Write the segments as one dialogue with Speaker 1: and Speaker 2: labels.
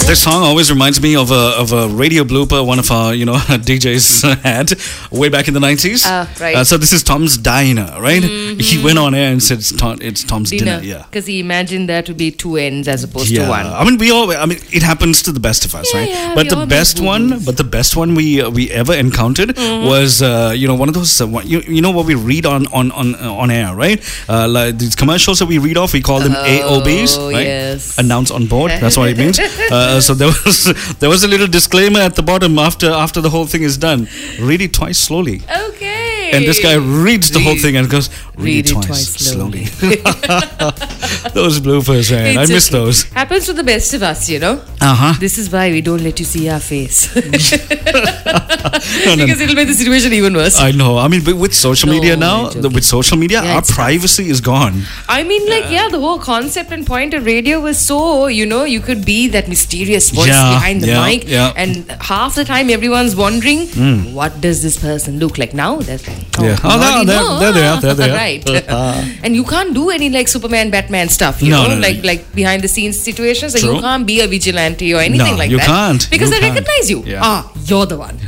Speaker 1: This song always reminds me of a radio blooper one of our DJs had way back in the 90s.
Speaker 2: Right.
Speaker 1: So this is Tom's Diner, right? Mm-hmm. He went on air and said it's Tom's dinner. Yeah.
Speaker 2: Because he imagined there to be two ends as opposed to one.
Speaker 1: I mean, it happens to the best of us, right?
Speaker 2: Yeah,
Speaker 1: but the best one we ever encountered was one of those what we read on air, right? Like these commercials that we read off, we call them AOBs, right?
Speaker 2: Yes.
Speaker 1: Announce on board. That's what it means. So there was a little disclaimer at the bottom after the whole thing is done. Read it twice slowly.
Speaker 2: Okay.
Speaker 1: And this guy reads the whole thing and goes, read it twice slowly. Those bloopers, man. I miss those.
Speaker 2: Happens to the best of us, This is why we don't let you see our face. Because it'll make the situation even worse.
Speaker 1: I know. I mean, with social media now, our privacy is gone.
Speaker 2: I mean, the whole concept and point of radio was so, you could be that mysterious voice behind the mic. Yeah. And half the time everyone's wondering, what does this person look like? Now there's
Speaker 1: there they are.
Speaker 2: Right. And you can't do any Superman, Batman stuff, like behind the scenes situations. So you can't be a vigilante or anything like that.
Speaker 1: You can't.
Speaker 2: Because they recognize you.
Speaker 1: Yeah.
Speaker 2: You're the one.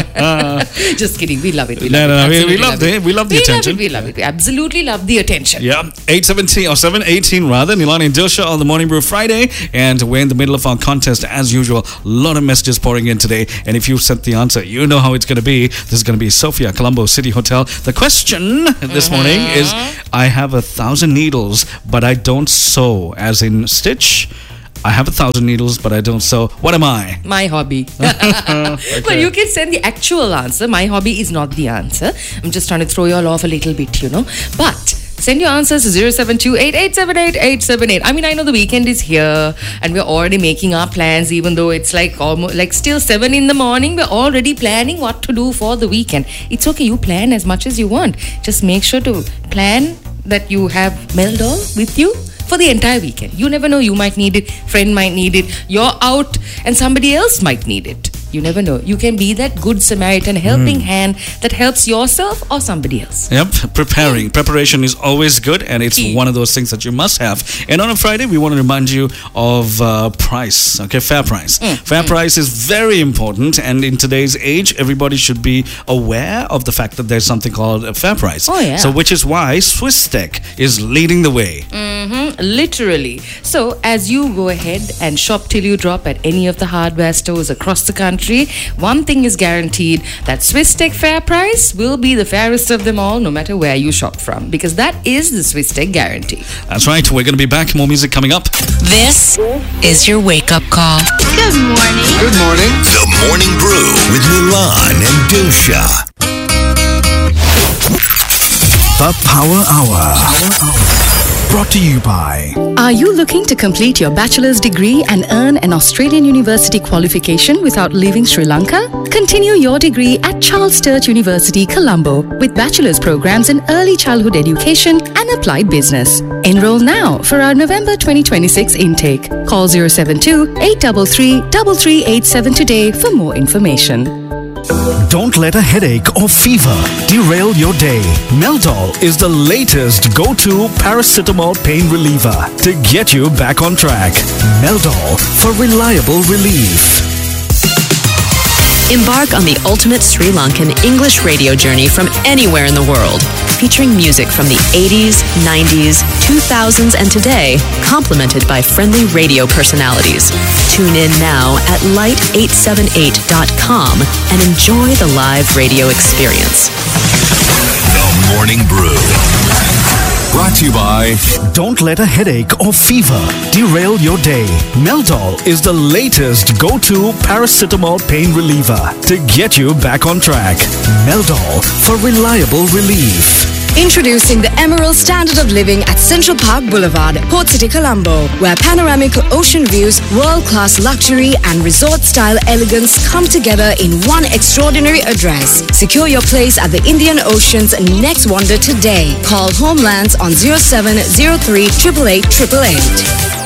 Speaker 2: Just kidding. We love it. We
Speaker 1: love the attention.
Speaker 2: We love it. We absolutely love the attention.
Speaker 1: Yeah. 8:17 or 7:18 rather. Nilani and Dilsha on the Morning Brew Friday. And we're in the middle of our contest as usual. A lot of messages pouring in today. And if you sent the answer, you know how it's going to be. This is going to be Sophia, Colombo City Hotel. The question this morning is, I have 1,000 needles, but I don't sew, as in stitch. I have 1,000 needles, but I don't sew. What am I?
Speaker 2: My hobby. Okay. Well, you can send the actual answer. My hobby is not the answer. I'm just trying to throw you all off a little bit, But send your answers to 0728878878. I mean, I know the weekend is here and we're already making our plans, even though it's almost still 7 in the morning. We're already planning what to do for the weekend. It's okay. You plan as much as you want. Just make sure to plan that you have Meldol with you for the entire weekend. You never know. You might need it. Friend might need it. You're out and somebody else might need it. You never know. You can be that good Samaritan helping hand that helps yourself or somebody else.
Speaker 1: Yep. Preparation is always good, and it's one of those things that you must have. And on a Friday, we want to remind you of price. Okay, fair price. Fair price is very important, and in today's age, everybody should be aware of the fact that there's something called a fair price.
Speaker 2: Oh, yeah.
Speaker 1: So, which is why Swisstech is leading the way.
Speaker 2: Literally. So, as you go ahead and shop till you drop at any of the hardware stores across the country, one thing is guaranteed, that Swisstech Fair Price will be the fairest of them all, no matter where you shop from, because that is the Swisstech guarantee.
Speaker 1: That's right. We're going to be back. More music coming up.
Speaker 3: This is your wake-up call.
Speaker 4: Good morning.
Speaker 5: Good morning.
Speaker 6: The Morning Brew with Milan and Dilsha.
Speaker 7: The Power Hour. Brought to you by...
Speaker 8: Are you looking to complete your bachelor's degree and earn an Australian university qualification without leaving Sri Lanka? Continue your degree at Charles Sturt University, Colombo, with bachelor's programs in early childhood education and applied business. Enroll now for our November 2026 intake. Call 072-833-3387 today for more information.
Speaker 7: Don't let a headache or fever derail your day. Meldol is the latest go-to paracetamol pain reliever to get you back on track. Meldol for reliable relief.
Speaker 3: Embark on the ultimate Sri Lankan English radio journey from anywhere in the world, featuring music from the 80s, 90s, 2000s, and today, complemented by friendly radio personalities. Tune in now at light878.com and enjoy the live radio experience.
Speaker 6: The Morning Brew. Brought to you by...
Speaker 7: Don't let a headache or fever derail your day. Meldol is the latest go-to paracetamol pain reliever to get you back on track. Meldol for reliable relief.
Speaker 9: Introducing the Emerald Standard of Living at Central Park Boulevard, Port City, Colombo, where panoramic ocean views, world-class luxury and resort-style elegance come together in one extraordinary address. Secure your place at the Indian Ocean's next wonder today. Call Homelands on 0703 888 888.